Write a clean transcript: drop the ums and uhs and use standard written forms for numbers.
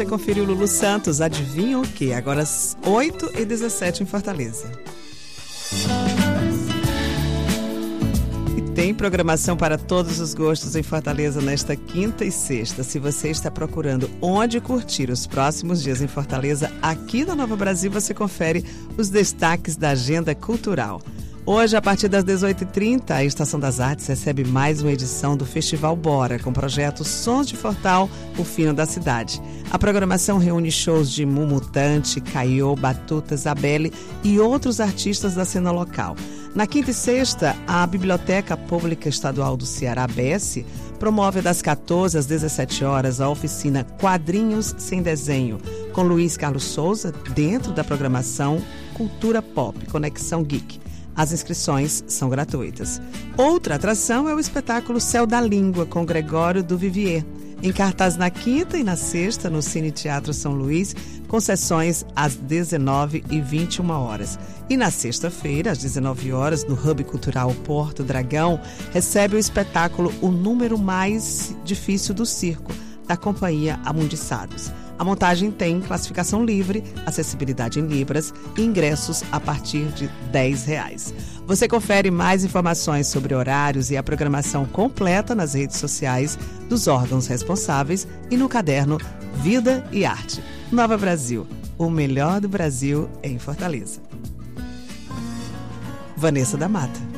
Você conferiu Lulu Santos, adivinha o quê? Agora às 8h17 em Fortaleza. E tem programação para todos os gostos em Fortaleza nesta quinta e sexta. Se você está procurando onde curtir os próximos dias em Fortaleza, aqui na Nova Brasil você confere os destaques da agenda cultural. Hoje, a partir das 18h30, a Estação das Artes recebe mais uma edição do Festival Bora, com o projeto Sons de Fortal, o Fino da Cidade. A programação reúne shows de Mumutante, Caiô, Batuta, Zabelle e outros artistas da cena local. Na quinta e sexta, a Biblioteca Pública Estadual do Ceará, BS, promove das 14 às 17 horas a oficina Quadrinhos Sem Desenho, com Luiz Carlos Souza, dentro da programação Cultura Pop, Conexão Geek. As inscrições são gratuitas. Outra atração é o espetáculo Céu da Língua, com Gregório do Vivier, em cartaz na quinta e na sexta no Cine Teatro São Luís, com sessões às 19h e 21 horas. E na sexta-feira, às 19 horas, no Hub Cultural Porto Dragão, recebe o espetáculo O Número Mais Difícil do Circo, da companhia Amundiçados. A montagem tem classificação livre, acessibilidade em libras e ingressos a partir de R$10. Você confere mais informações sobre horários e a programação completa nas redes sociais dos órgãos responsáveis e no caderno Vida e Arte. Nova Brasil, o melhor do Brasil em Fortaleza. Vanessa da Mata.